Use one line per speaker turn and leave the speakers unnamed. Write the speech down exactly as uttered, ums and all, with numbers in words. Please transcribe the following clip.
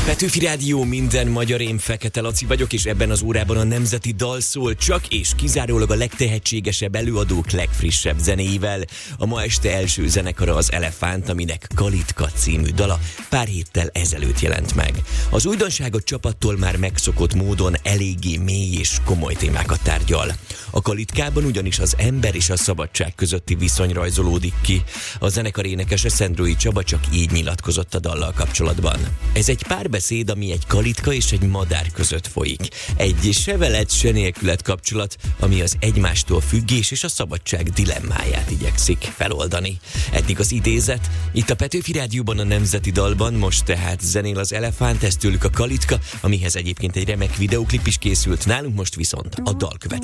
Petőfi Rádió, minden magyar, én Fekete Laci vagyok, és ebben az órában a nemzeti dal szól csak és kizárólag a legtehetségesebb előadók legfrissebb zenéivel. A ma este első zenekara az Elefánt, aminek Kalitka című dala pár héttel ezelőtt jelent meg. Az újdonság a csapattól már megszokott módon eléggé mély és komoly témákat tárgyal. A Kalitkában ugyanis az ember és a szabadság közötti viszony rajzolódik ki. A zenekar énekese Szendrói Csaba csak így nyilatkozott a dallal kapcsolatban. Ez egy párbeszéd, ami egy kalitka és egy madár között folyik. Egy se veled, se nélkület kapcsolat, ami az egymástól függés és a szabadság dilemmáját igyekszik feloldani. Eddig az idézet. Itt a Petőfi Rádióban a nemzeti dalban, most tehát zenél az Elefánt, ez tőlük a Kalitka, amihez egyébként egy remek videóklip is készült, nálunk most viszont a dal követ.